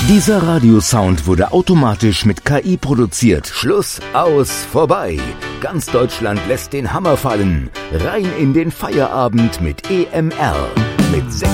Dieser Radiosound wurde automatisch mit KI produziert. Schluss, aus, vorbei. Ganz Deutschland lässt den Hammer fallen. Rein in den Feierabend mit EMR. Mit